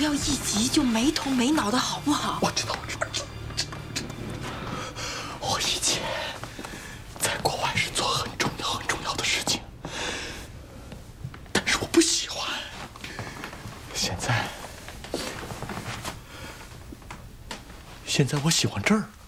不要一急就没头没脑的好不好？ 我知道。我以前在国外是做很重要的事情，但是我不喜欢。现在我喜欢这儿。